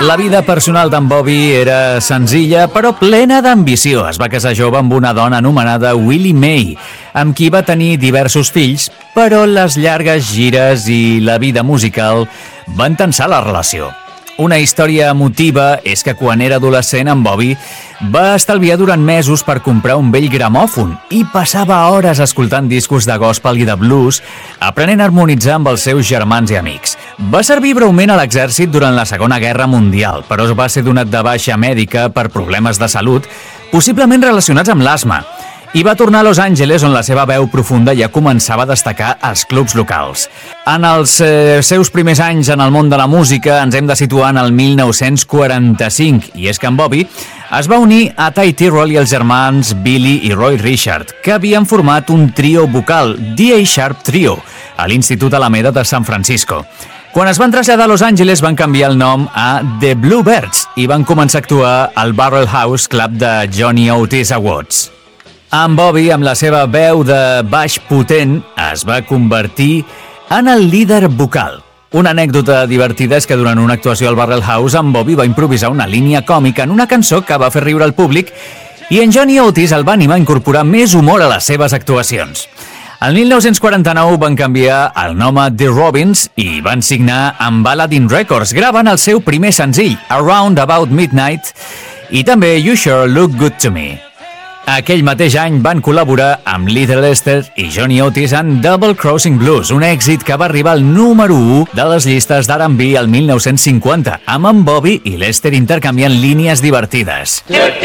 La vida personal d'en Bobby era senzilla, però plena d'ambició. Es va casar jove amb una dona anomenada Willie Mae, amb qui va tenir diversos fills, però les llargues gires i la vida musical van tensar la relació. Una història emotiva és que quan era adolescent en Bobby va estalviar durant mesos per comprar un vell gramòfon i passava hores escoltant discos de gospel i de blues, aprenent a harmonitzar amb els seus germans i amics. Va servir breument a l'exèrcit durant la Segona Guerra Mundial, però va ser donat de baixa mèdica per problemes de salut, possiblement relacionats amb l'asma, i va tornar a Los Angeles, on la seva veu profunda ja començava a destacar als clubs locals. En els seus primers anys en el món de la música ens hem de situar en el 1945, i és que en Bobby es va unir a Ty Tyrrell i els germans Billy i Roy Richard, que havien format un trio vocal, The A-Sharp Trio, a l'Institut Alameda de San Francisco. Quan es van traslladar a Los Angeles van canviar el nom a The Bluebirds i van començar a actuar al Barrel House Club de Johnny Otis a Watts. En Bobby, amb la seva veu de baix potent, es va convertir en el líder vocal. Una anècdota divertida és que durant una actuació al Barrel House, en Bobby va improvisar una línia còmica en una cançó que va fer riure al públic i en Johnny Otis el va animar a incorporar més humor a les seves actuacions. El 1949 van canviar el nom a The Robins i van signar amb Aladdin Records, gravant el seu primer senzill, Around About Midnight, i també You Sure Look Good to Me. Aquell mateix any van col·laborar amb Little Esther i Johnny Otis en Double Crossing Blues, un èxit que va arribar al número 1 de les llistes d'R&B el 1950, amb en Bobby i Lester intercanviant línies divertides.